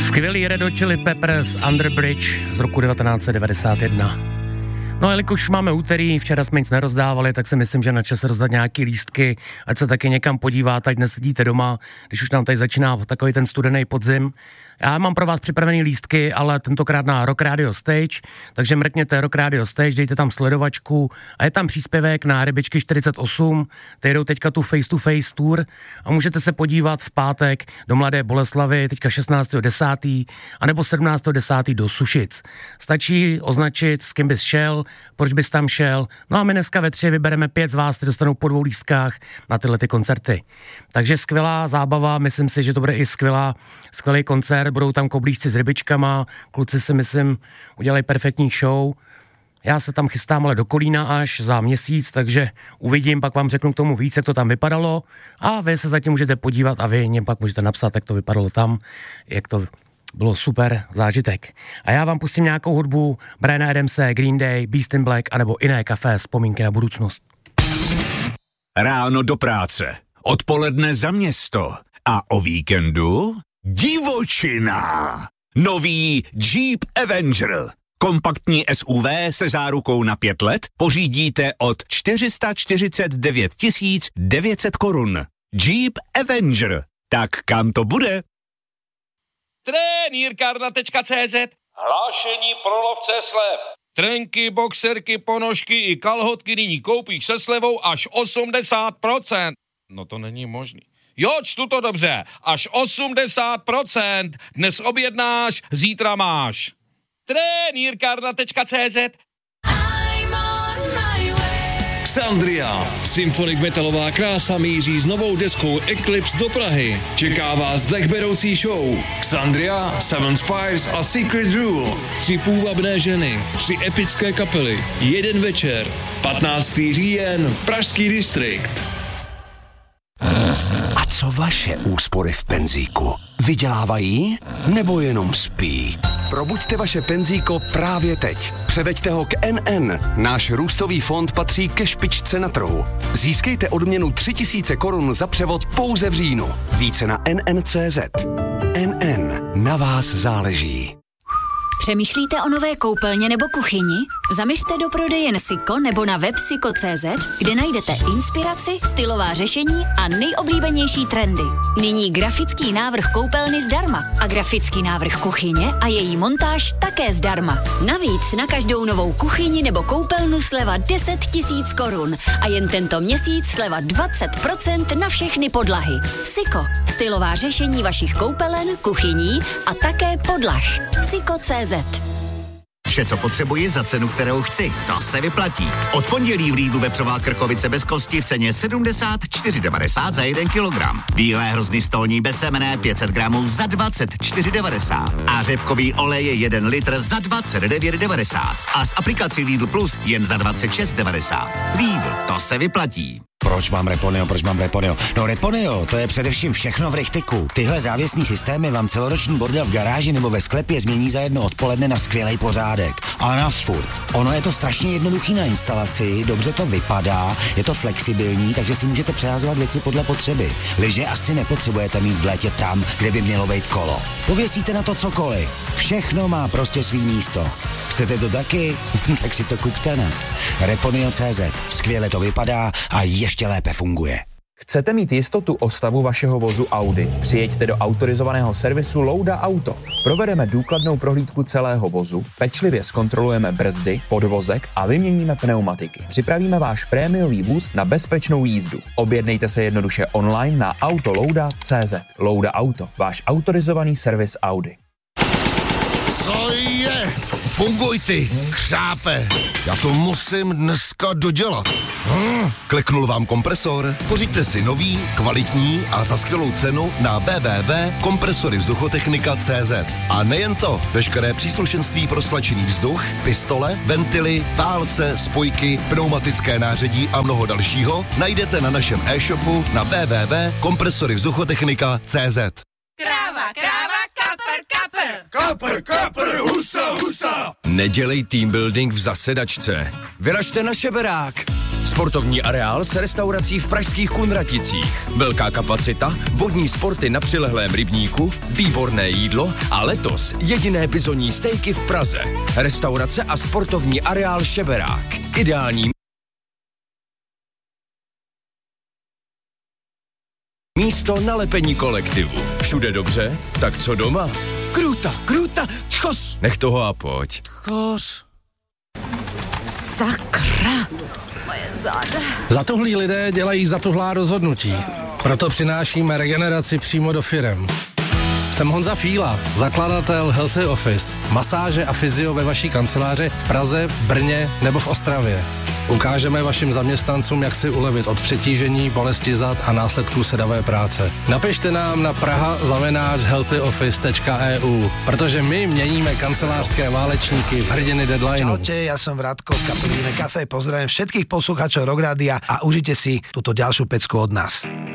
Skvělý Red Hot Chili Peppers Under Bridge z roku 1991. No a jelikož máme úterý, včera jsme nic nerozdávali, tak si myslím, že na čase rozdat nějaký lístky, ať se taky někam podíváte, ať nesedíte doma, když už nám tady začíná takový ten studený podzim. Já mám pro vás připravený lístky, ale tentokrát na Rock Radio Stage, takže mrkněte Rock Radio Stage, dejte tam sledovačku a je tam příspěvek na Rybičky 48, ty jdou teďka tu Face to Face tour a můžete se podívat v pátek do Mladé Boleslavi, teďka 16.10. anebo 17.10. do Sušic. Stačí označit, s kým bys šel, proč bys tam šel, no a my dneska ve 3 vybereme 5 z vás, kteří dostanou po 2 lístkách na tyhle ty koncerty. Takže skvělá zábava, myslím si, že to bude i skvělý koncert. Budou tam koblížci s rybičkama, kluci si myslím udělají perfektní show. Já se tam chystám ale do Kolína až za měsíc, takže uvidím, pak vám řeknu k tomu víc, jak to tam vypadalo a vy se zatím můžete podívat a vy mě pak můžete napsat, jak to vypadalo tam, jak to bylo super zážitek. A já vám pustím nějakou hudbu Briana Adamse, Green Day, Beast in Black anebo Iné Café, vzpomínky na budoucnost. Ráno do práce, odpoledne za město a o víkendu divočina. Nový Jeep Avenger. Kompaktní SUV se zárukou na 5 let pořídíte od 449 900 korun. Jeep Avenger. Tak kam to bude? Trenýrkárna.cz. Hlášení pro lovce slev. Trenky, boxerky, ponožky i kalhotky nyní koupíš se slevou až 80%. No to není možný. Jo, čtu to dobře. Až 80%. Dnes objednáš, zítra máš. Trenýrkárna.cz. Xandria. Symphonic metalová krása míří s novou deskou Eclipse do Prahy. Čeká vás dechberoucí show. Xandria, Seven Spires a Secret Rule. 3 půvabné ženy, 3 epické kapely, 1 večer. 15. říjen, Pražský distrikt. A co vaše úspory v penzíku? Vydělávají nebo jenom spí? Probuďte vaše penzíko právě teď. Převeďte ho k NN. Náš růstový fond patří ke špičce na trhu. Získejte odměnu 3000 korun za převod pouze v říjnu. Více na nn.cz. NN. Na vás záleží. Přemýšlíte o nové koupelně nebo kuchyni? Zaměřte do prodejen Siko nebo na web siko.cz, kde najdete inspiraci, stylová řešení a nejoblíbenější trendy. Nyní grafický návrh koupelny zdarma a grafický návrh kuchyně a její montáž také zdarma. Navíc na každou novou kuchyni nebo koupelnu sleva 10 000 korun a jen tento měsíc sleva 20% na všechny podlahy. Siko. Stylová řešení vašich koupelen, kuchyní a také podlah. Siko.cz. Vše, co potřebuji za cenu, kterou chci. To se vyplatí. Od pondělí v Lidlu vepřová krkovice bez kosti v ceně 74,90 za 1 kilogram. Bílé hrozny stolní bez semene 500 gramů za 24,90. A řepkový olej je 1 litr za 29,90. A s aplikací Lidl Plus jen za 26,90. Lidl, to se vyplatí. Proč mám Reponeo? No Reponeo, to je především všechno v rychtiku. Tyhle závěsní systémy vám celoroční bordel v garáži nebo ve sklepě změní za jedno odpoledne na skvělej pořádek. A na furt. Ono je to strašně jednoduchý na instalaci, dobře to vypadá, je to flexibilní, takže si můžete přehazovat věci podle potřeby. Lyže asi nepotřebujete mít v létě tam, kde by mělo být kolo. Pověsíte na to cokoliv. Všechno má prostě svý místo. Chcete to taky? Tak si to kupte na Reponeo.cz. Skvěle to vypadá a ještě lépe funguje. Chcete mít jistotu o stavu vašeho vozu Audi? Přijeďte do autorizovaného servisu Louda Auto. Provedeme důkladnou prohlídku celého vozu, pečlivě zkontrolujeme brzdy, podvozek a vyměníme pneumatiky. Připravíme váš prémiový vůz na bezpečnou jízdu. Objednejte se jednoduše online na autolouda.cz. Louda Auto, váš autorizovaný servis Audi. Co je? Funguj ty, křápe. Já to musím dneska dodělat. Kliknul vám kompresor? Pořiďte si nový, kvalitní a za skvělou cenu na www.kompresoryvzduchotechnika.cz. A nejen to, veškeré příslušenství pro stlačený vzduch, pistole, ventily, válce, spojky, pneumatické nářadí a mnoho dalšího najdete na našem e-shopu na www.kompresoryvzduchotechnika.cz. Kráva, kapr, kapr. Kapr, husa. Nedělej team building v zasedačce. Vyražte na Šeberák. Sportovní areál s restaurací v pražských Kunraticích. Velká kapacita, vodní sporty na přilehlém rybníku, výborné jídlo a letos jediné bizonní stejky v Praze. Restaurace a sportovní areál Šeberák. Ideální místo na lepení kolektivu. Všude dobře? Tak co doma? Kruta, tchos! Nech toho a pojď. Tchos. Sakra, moje záda. Zatuhlí lidé dělají zatuhlá rozhodnutí. Proto přinášíme regeneraci přímo do firem. Jsem Honza Fíla, zakladatel Healthy Office. Masáže a fyzio ve vaší kanceláři v Praze, v Brně nebo v Ostravě. Ukážeme vašim zaměstnancům, jak si ulevit od přetížení, bolesti zad a následků sedavé práce. Napište nám na praha@healthyoffice.eu, protože my měníme kancelářské válečníky v hrdiny deadlineu. Čaute, ja som Vratko z kapely Iné Café. Pozdravím všetkých poslucháčov Rock Rádia a užite si túto ďalšiu pecku od nás.